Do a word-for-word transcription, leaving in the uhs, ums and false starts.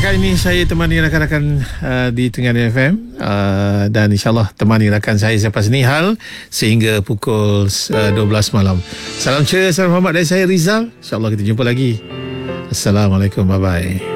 kali ini saya temani rakan-rakan uh, di Tenggara F M uh, dan insyaAllah temani rakan saya selepas ni hal sehingga pukul uh, dua belas malam. Salam ceria, salam hormat dari saya Rizal. InsyaAllah kita jumpa lagi. Assalamualaikum, bye-bye.